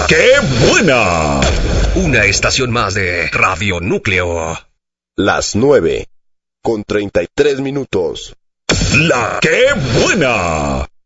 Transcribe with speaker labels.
Speaker 1: ¡Qué buena!
Speaker 2: Una estación más de Radio Núcleo.
Speaker 3: Las 9:33.
Speaker 1: ¡La qué buena!